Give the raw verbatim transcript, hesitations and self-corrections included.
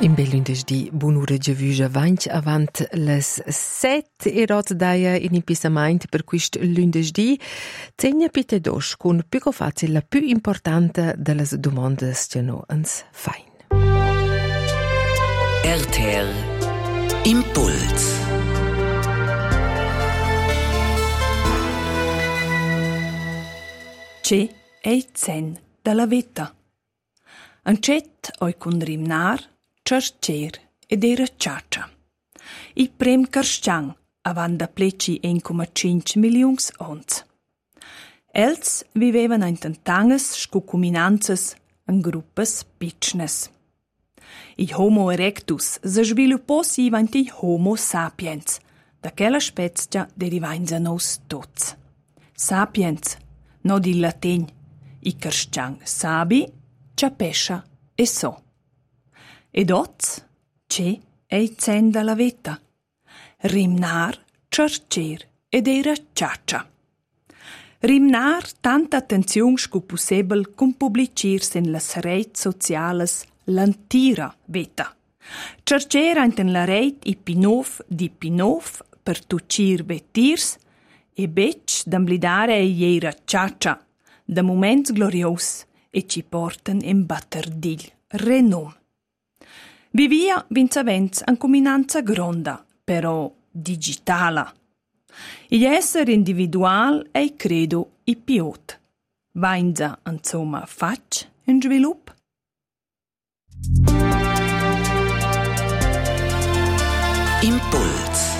In bell'undesdì, buon'ora giavuja vainc avant les set e rot daia in impisament per quist lundesdì, zegna pite dos con più facile la più importante delle domande che no ens fain. R T L Impuls. Ce è il zen della vita. Ancet oi con rimnar, cercer ed era ciaccia. I prem carstian avant da pleci un virgola cinque milions ons. Els vivevan in tantanges scucuminanzas in gruppes pitchnes. I Homo erectus se sviluppò si vant i Homo sapiens, da quella spezia derivainza nos tots. Sapiens, no di latin, i carstian sabi, ciapescia e so. Ed oz, ce è il zen della vita. Rimnar, cercer ed era ciaccia. Rimnar tanta attenzione scu possibile con publicirs in las reti sociales l'antira vita. Cercer in la rete i pinov di pinov per tucir vetirs e bec d'amblidare e era ciaccia, da moments glorios e ci porten in batterdil renom. Vivia vinzavents an cominanza gronda, però digitala. Il essere individual è credo i piot. Vainza insomma fac in svilup. Impuls.